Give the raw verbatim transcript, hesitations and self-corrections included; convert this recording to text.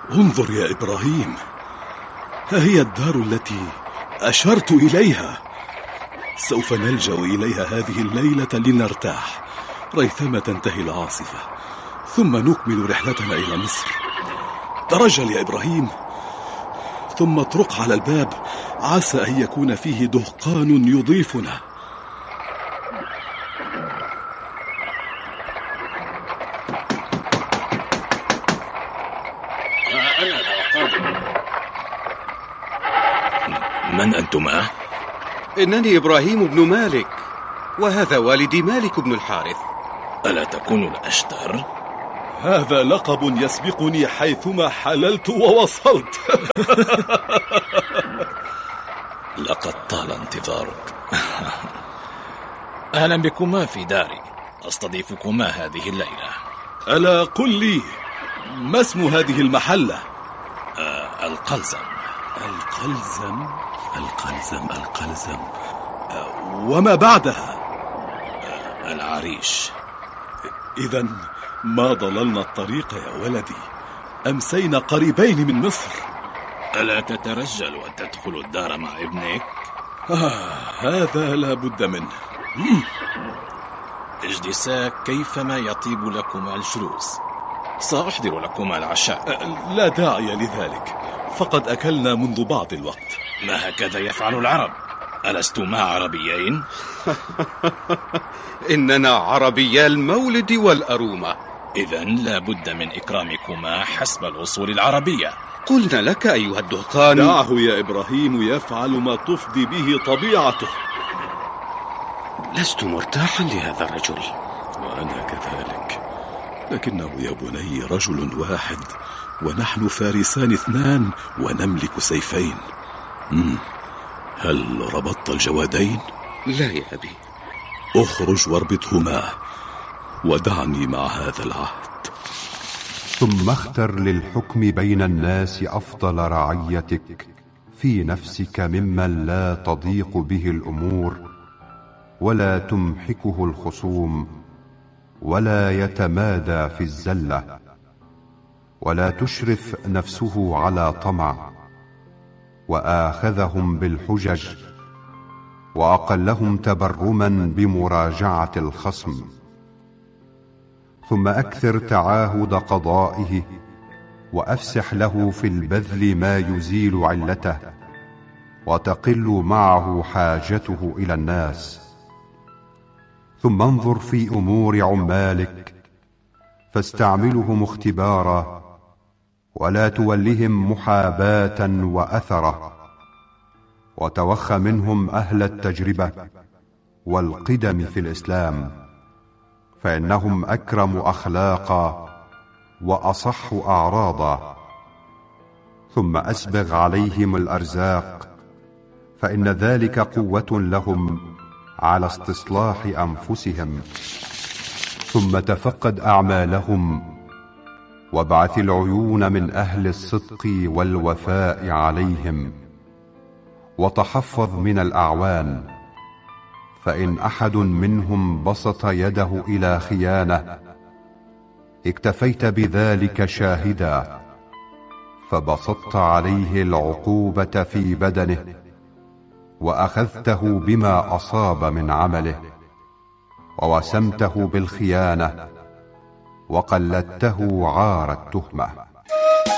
انظر يا إبراهيم، ها هي الدار التي أشرت إليها. سوف نلجأ إليها هذه الليلة لنرتاح ريثما تنتهي العاصفة، ثم نكمل رحلتنا إلى مصر. ترجل يا إبراهيم، ثم اطرق على الباب، عسى أن يكون فيه دهقان يضيفنا. أنا ذا قادم. من أنتما؟ إنني إبراهيم بن مالك، وهذا والدي مالك بن الحارث. ألا تكون الأشتر؟ هذا لقب يسبقني حيثما حللت ووصلت. لقد طال انتظارك. أهلا بكما في داري، أستضيفكما هذه الليلة. ألا قل لي ما اسم هذه المحلة؟ آه القلزم. القلزم القلزم القلزم آه وما بعدها؟ آه العريش. إذن ما ضللنا الطريق يا ولدي، أمسينا قريبين من مصر. ألا تترجل وتدخل الدار مع ابنك؟ آه هذا لا بد منه. اجلسا كيفما يطيب لكما الجلوس، سأحضر لكما العشاء. لا داعي لذلك، فقد أكلنا منذ بعض الوقت. ما هكذا يفعل العرب؟ ألستما عربيين؟ إننا عربيا المولد والأرومة. إذن لا بد من إكرامكما حسب الأصول العربية. قلنا لك أيها الدهقان. دعه يا إبراهيم يفعل ما تفضي به طبيعته. لست مرتاحا لهذا الرجل. وأنا كذلك، لكنه يا بني رجل واحد، ونحن فارسان اثنان ونملك سيفين. مم. هل ربطت الجوادين؟ لا يا أبي. اخرج واربطهما ودعني مع هذا العهد. ثم اختر للحكم بين الناس أفضل رعيتك في نفسك ممن لا تضيق به الأمور ولا تمحكه الخصوم ولا يتمادى في الزلة ولا تشرف نفسه على طمع، وآخذهم بالحجج وأقلهم تبرما بمراجعة الخصم. ثم أكثر تعاهد قضائه، وأفسح له في البذل ما يزيل علته، وتقل معه حاجته إلى الناس. ثم انظر في أمور عمالك فاستعملهم اختبارا، ولا تولهم محاباة وأثرة، وتوخ منهم أهل التجربة والقدم في الإسلام، فإنهم أكرم أخلاقا وأصح أعراضا. ثم أسبغ عليهم الأرزاق، فإن ذلك قوة لهم على استصلاح أنفسهم. ثم تفقد أعمالهم، وابعث العيون من أهل الصدق والوفاء عليهم، وتحفظ من الأعوان، فإن أحد منهم بسط يده إلى خيانة اكتفيت بذلك شاهدا، فبسطت عليه العقوبة في بدنه، وأخذته بما أصاب من عمله، ووسمته بالخيانة، وقلدته عار التهمة.